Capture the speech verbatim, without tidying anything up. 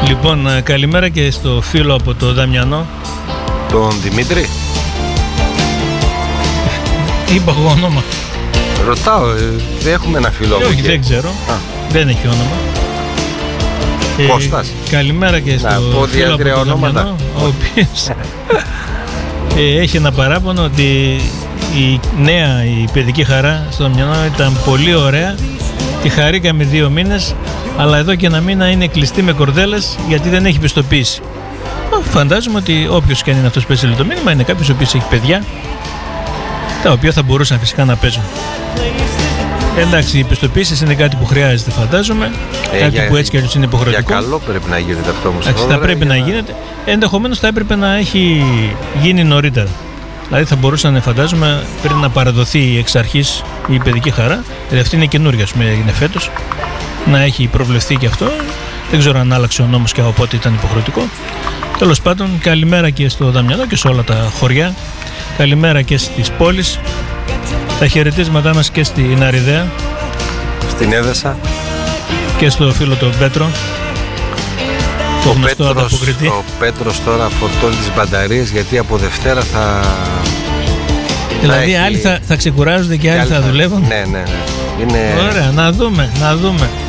Λοιπόν, καλημέρα και στο φίλο από το Δαμιανό. Τον Δημήτρη. Είπα εγώ όνομα. Ρωτάω, δεν έχουμε ένα φίλο από όχι, εκεί. δεν ξέρω. Α. Δεν έχει όνομα. Κώστας. Ε, καλημέρα και στο να, φίλο από το ονόματα. Δαμιανό, ο οποίος ε, έχει ένα παράπονο ότι η νέα, η παιδική χαρά στο Δαμιανό ήταν πολύ ωραία. Τη χαρήκαμε δύο μήνες, αλλά εδώ και ένα μήνα είναι κλειστή με κορδέλες γιατί δεν έχει πιστοποίηση. Φαντάζομαι ότι όποιος και αν είναι αυτός που έστειλε το μήνυμα είναι κάποιος ο οποίος έχει παιδιά, τα οποία θα μπορούσαν φυσικά να παίζουν. Εντάξει, οι πιστοποίησεις είναι κάτι που χρειάζεται, φαντάζομαι. Ε, κάτι για, που έτσι κι αλλιώς είναι υποχρεωτικό. Για καλό πρέπει να γίνεται αυτό όμως. Εντάξει, θα πρέπει να να γίνεται. Ενδεχομένως θα έπρεπε να έχει γίνει νωρίτερα. Δηλαδή θα μπορούσαν, φαντάζομαι, πριν να παραδοθεί εξ αρχής η παιδική χαρά. Δηλαδή αυτή είναι καινούργια, ας πούμε, έγινε φέτος. Να έχει προβλεφθεί και αυτό. Δεν ξέρω αν άλλαξε ο νόμος και από πότε ήταν υποχρεωτικό. Τέλος πάντων, καλημέρα και στο Δαμιανό και σε όλα τα χωριά. Καλημέρα και στις πόλεις. Τα χαιρετίσματά μας και στην Αριδαία. Στην Έδεσα. Και στο φίλο τον Πέτρο. Το γνωστό ανταποκριτή. Ο Πέτρος τώρα φορτώνει τις μπαταρίες γιατί από Δευτέρα θα... Δηλαδή θα άλλοι έχει... θα, θα ξεκουράζονται και, και άλλοι θα, θα δουλεύουν. Ναι, ναι, ναι. Είναι... Ωραία, να δούμε, να δούμε.